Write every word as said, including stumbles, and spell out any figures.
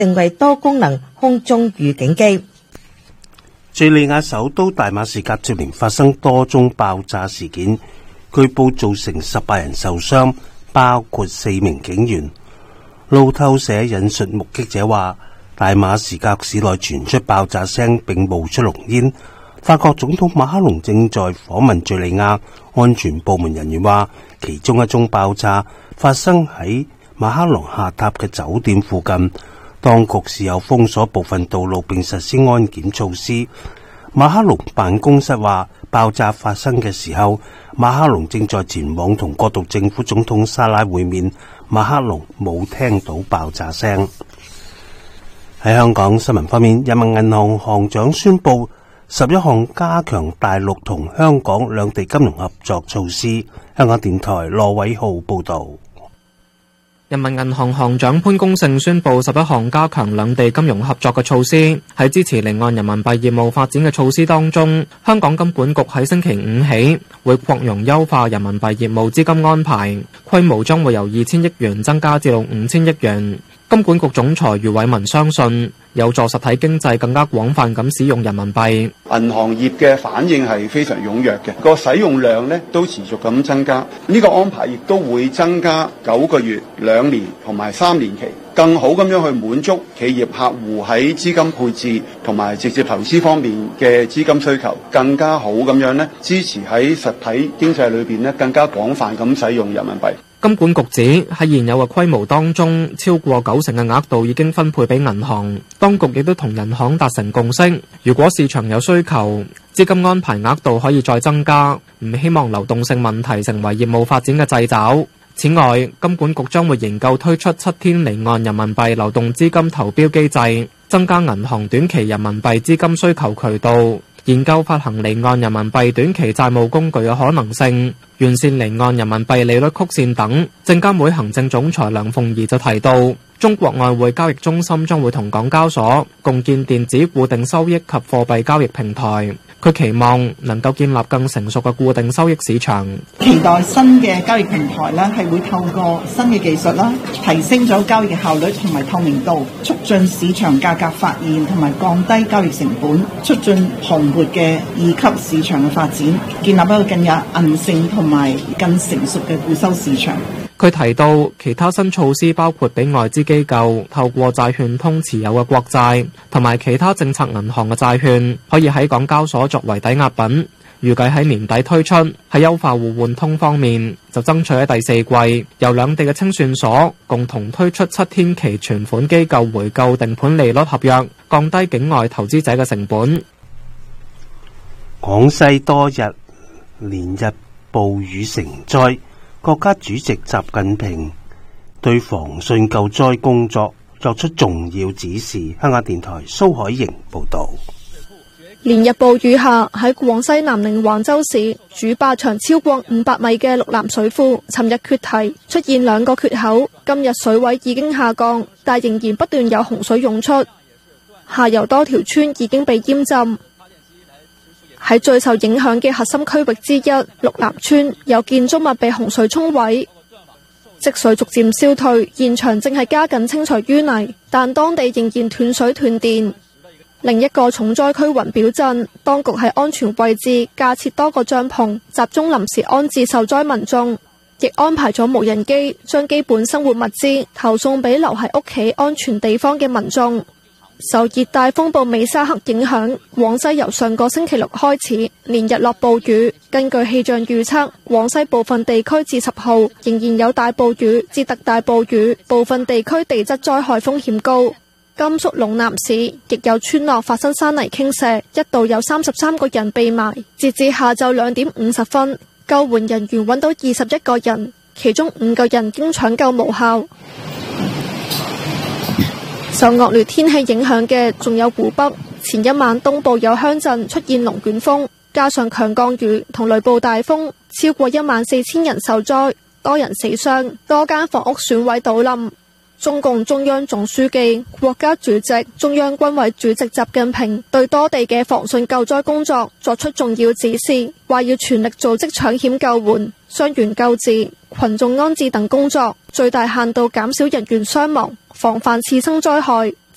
成為多功能空中預警機。 敘利亞首都大馬士革接連發生多宗爆炸事件，據報造成十八人受傷，包括四名警員。路透社引述目擊者話，大馬士革市內傳出爆炸聲並冒出濃煙。法國總統馬克龍正在訪問敘利亞，安全部門人員話，其中一宗爆炸發生喺馬克龍下榻嘅酒店附近。當局事後封鎖部分道路並實施安檢措施。馬克龍辦公室話，爆炸發生嘅時候，馬克龍正在前往同國度政府總統沙拉會面，馬克龍冇聽到爆炸聲。喺香港新聞方面，人民銀行行長宣布十一項加強大陸同香港兩地金融合作措施。香港電台羅偉浩報道。 人民銀行行長潘功勝宣布十一項加強兩地金融合作嘅措施。喺支持離岸人民幣業務發展嘅措施當中，香港金管局喺星期五起會擴容優化人民幣業務資金安排，規模將會由二千億元增加至到五千億元。金管局總裁余偉文相信有助實體經濟更加廣泛咁使用人民幣。 銀行業嘅反應係非常踴躍嘅，個使用量呢都持續咁增加。呢個安排亦都會增加九個月、兩年同埋三年期，更好咁樣去滿足企業客戶喺資金配置同埋直接投資方面嘅資金需求，更加好咁樣呢支持喺實體經濟裏邊呢更加廣泛咁使用人民幣。 金管局指喺現有嘅規模當中，超過九成嘅額度已經分配俾銀行。當局亦都同銀行達成共識，如果市場有需求，資金安排額度可以再增加，唔希望流動性問題成為業務發展嘅掣肘。此外，金管局將會研究推出七天離岸人民幣流動資金投標機制，增加銀行短期人民幣資金需求渠道，研究發行離岸人民幣短期債務工具嘅可能性，完善離岸人民幣利率曲線等。證監會行政總裁梁鳳儀就提到，中國外匯交易中心將會同港交所共建電子固定收益及貨幣交易平台。佢期望能夠建立更成熟嘅固定收益市場。 期待新嘅交易平台咧，係會透過新嘅技術啦，提升咗交易嘅效率同埋透明度，促進市場價格發現同埋降低交易成本，促進蓬勃嘅二級市場嘅發展，建立一個更有韌性同埋更成熟嘅固收市場。 佢提到其他新措施包括俾外資機構透過債券通持有嘅國債同埋其他政策銀行嘅債券可以喺港交所作為抵押品，預計喺年底推出。喺優化互換通方面，就爭取喺第四季由兩地嘅清算所共同推出七天期存款機構回購定盤利率合約，降低境外投資者嘅成本。 廣西多日連日暴雨成災，國家主席習近平對防汛救災工作作出重要指示。香港電台蘇海瑩報道。 連日暴雨下，喺廣西南寧橫州市主壩長超過五百米嘅綠南水庫，尋日決堤，出現兩個缺口。今日水位已經下降，但仍然不斷有洪水湧出，下游多條村已經被淹浸。喺最受影響嘅核心區域之一綠南村，有建築物被洪水沖毀，積水逐漸消退，現場正係加緊清除淤泥，但當地仍然斷水斷電。另一個重災區雲表鎮，當局喺安全位置架設多個帳篷，集中臨時安置受災民眾，亦安排咗無人機將基本生活物資投送俾留喺屋企安全地方嘅民眾。受熱帶風暴美沙克影響，廣西由上個星期六開始連日落暴雨。根據氣象預測，廣西部分地區至十號仍然有大暴雨至特大暴雨，部分地區地質災害風險高。甘肅隴南市亦有村落發生山泥傾瀉，一度有三十三個人被埋。截至下晝兩點五十分，救援人員揾到二十一個人，其中五個人經搶救無效。受惡劣天氣影響嘅仲有湖北，前一晚東部有鄉鎮出現龍捲風，加上強降雨同雷暴大風，超過一萬四千人受災，多人死傷，多間房屋損毀倒冧。中共中央總書記、國家主席、中央軍委主席習近平對多地嘅防汛救災工作作出重要指示，話要全力組織搶險救援、傷員救治、群眾安置等工作，最大限度減少人員傷亡，防範次生災害。